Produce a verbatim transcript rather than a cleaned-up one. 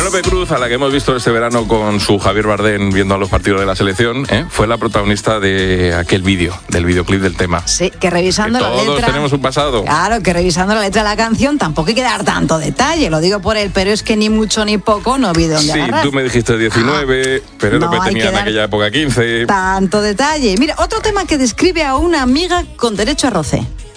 Penélope Cruz, a la que hemos visto este verano con su Javier Bardem viendo a los partidos de la selección, ¿eh? fue la protagonista de aquel vídeo, del videoclip del tema. Sí, que revisando que la todos letra... Todos tenemos un pasado. Claro, que revisando la letra de la canción tampoco hay que dar tanto detalle, lo digo por él, pero es que ni mucho ni poco no vi de dónde sí, agarrar. tú me dijiste diecinueve, ah, Penélope no tenía en aquella época quince. Tanto detalle. Mira, otro tema que describe a una amiga con derecho a roce.